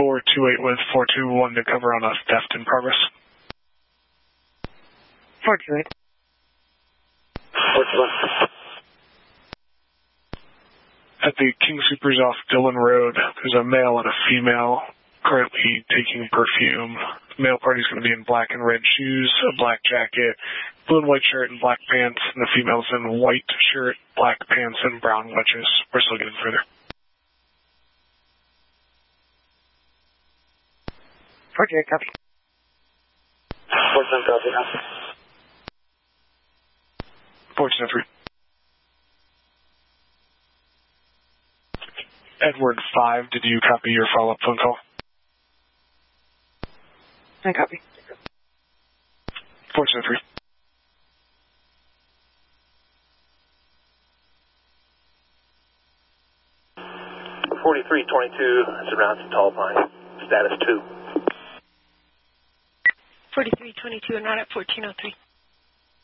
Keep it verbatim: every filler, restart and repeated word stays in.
four two eight with four two one to cover on a theft in progress. four two eight. four two one. At the King Supers off Dillon Road, there's a male and a female currently taking perfume. The male party's going to be in black and red shoes, a black jacket, blue and white shirt, and black pants, and the female's in white shirt, black pants, and brown wedges. We're still getting further. four two eight, copy. four seven, copy. four two three. Edward five, did you copy your follow-up phone call? I copy. four two three. forty-three twenty-two, surrounds Tall Pine. Status two. forty-three twenty-two and not at fourteen oh three.